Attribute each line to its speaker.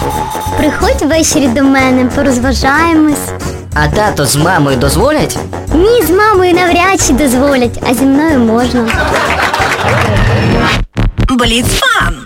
Speaker 1: Приходь ввечері до мене, порозважаємось.
Speaker 2: А тато з мамою дозволять?
Speaker 1: Ні, з мамою навряд чи дозволять, а зі мною можна.
Speaker 3: Бліц-фан!